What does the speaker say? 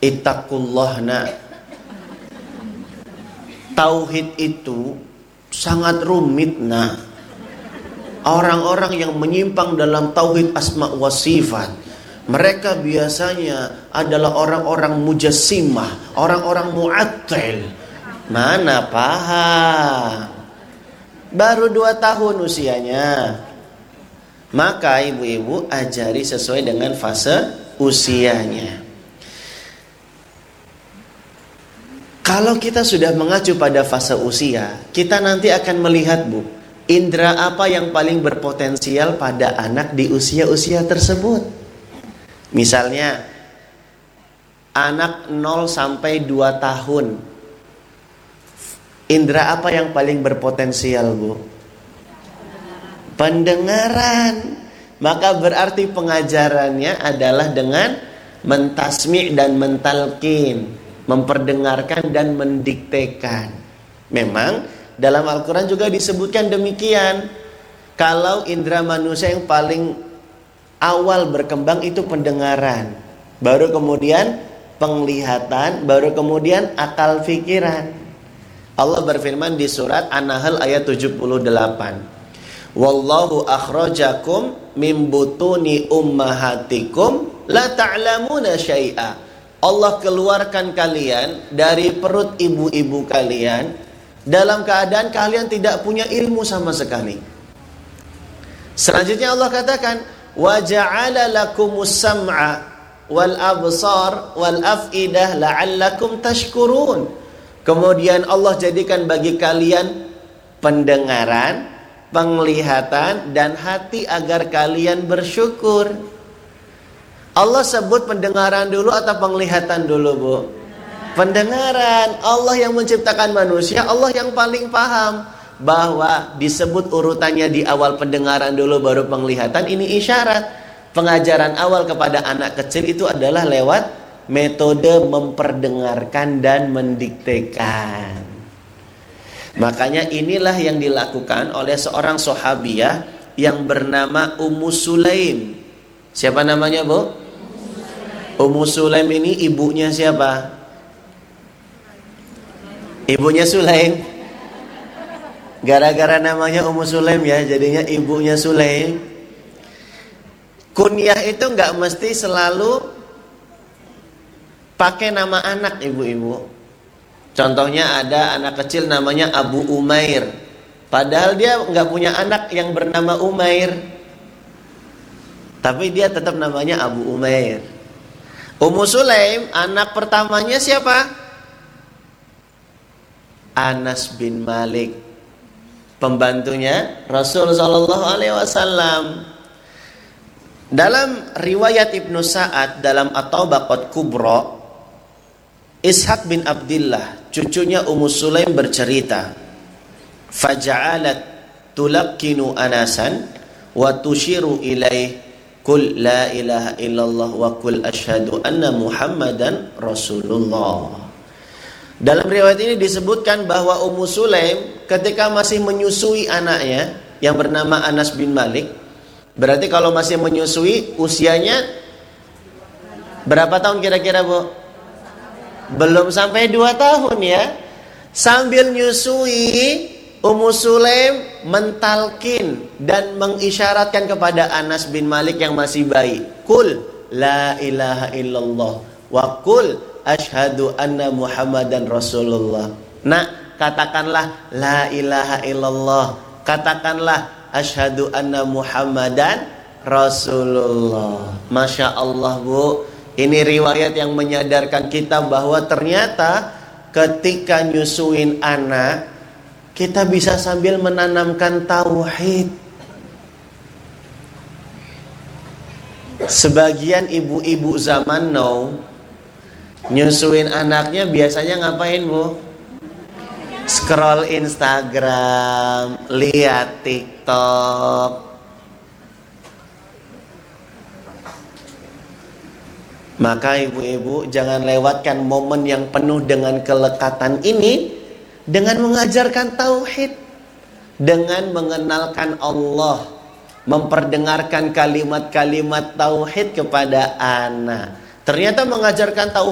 Ittaqullah nak. Tauhid itu sangat rumit nak. Orang-orang yang menyimpang dalam tauhid asma wa sifat, mereka biasanya adalah orang-orang mujassimah, orang-orang mu'attil. Mana paham? Baru 2 tahun usianya. Maka ibu-ibu ajari sesuai dengan fase usianya. Kalau kita sudah mengacu pada fase usia, kita nanti akan melihat bu, indera apa yang paling berpotensial pada anak di usia-usia tersebut. Misalnya, anak 0 sampai 2 tahun. Indera apa yang paling berpotensial bu? Pendengaran. Maka berarti pengajarannya adalah dengan mentasmi' dan mentalkin, memperdengarkan dan mendiktekan. Memang dalam Al-Quran juga disebutkan demikian. Kalau indera manusia yang paling awal berkembang itu pendengaran, baru kemudian penglihatan, baru kemudian akal pikiran. Allah berfirman di surat An-Nahl ayat 78. Wallahu akhrajakum min butuni ummahatikum la ta'lamuna syai'a. Allah keluarkan kalian dari perut ibu-ibu kalian dalam keadaan kalian tidak punya ilmu sama sekali. Selanjutnya Allah katakan, wa ja'ala lakumus sam'a wal absar wal af'idah la'allakum tashkurun. Kemudian Allah jadikan bagi kalian pendengaran, penglihatan dan hati agar kalian bersyukur. Allah sebut pendengaran dulu atau penglihatan dulu bu? Pendengaran. Allah yang menciptakan manusia, Allah yang paling paham. Bahwa disebut urutannya di awal pendengaran dulu baru penglihatan, ini isyarat. Pengajaran awal kepada anak kecil itu adalah lewat metode memperdengarkan dan mendiktekan. Makanya inilah yang dilakukan oleh seorang sahabiah yang bernama Ummu Sulaim. Siapa namanya bu? Ummu Sulaim ini ibunya siapa? Ibunya Sulaim. Gara-gara namanya Ummu Sulaim ya, jadinya ibunya Sulaim. Kunyah itu nggak mesti selalu pakai nama anak ibu-ibu. Contohnya ada anak kecil namanya Abu Umair, padahal dia nggak punya anak yang bernama Umair, tapi dia tetap namanya Abu Umair. Ummu Sulaim anak pertamanya siapa? Anas bin Malik, pembantunya Rasul Shallallahu Alaihi Wasallam. Dalam riwayat Ibnu Sa'ad dalam At-Tabaqat Kubra, Ishaq bin Abdillah, cucunya Ummu Sulaim bercerita, faja'alat tulakkinu Anasan wa tushiru ilaih kul la ilaha illallah wa kul asyhadu anna Muhammadan Rasulullah. Dalam riwayat ini disebutkan bahwa Ummu Sulaim ketika masih menyusui anaknya yang bernama Anas bin Malik, berarti kalau masih menyusui usianya berapa tahun kira-kira bu? Belum sampai 2 tahun ya. Sambil nyusui, Ummu Sulaim mentalkin dan mengisyaratkan kepada Anas bin Malik yang masih bayi, kul la ilaha illallah wa kul asyhadu anna Muhammadan Rasulullah. Nak, katakanlah la ilaha illallah, katakanlah asyhadu anna Muhammadan Rasulullah. Masya Allah bu, ini riwayat yang menyadarkan kita bahwa ternyata ketika nyusuin anak, kita bisa sambil menanamkan tauhid. Sebagian ibu-ibu zaman now nyusuin anaknya biasanya ngapain bu? Scroll Instagram, lihat TikTok. Maka ibu-ibu jangan lewatkan momen yang penuh dengan kelekatan ini dengan mengajarkan tauhid, dengan mengenalkan Allah, memperdengarkan kalimat-kalimat tauhid kepada anak. Ternyata mengajarkan tauhid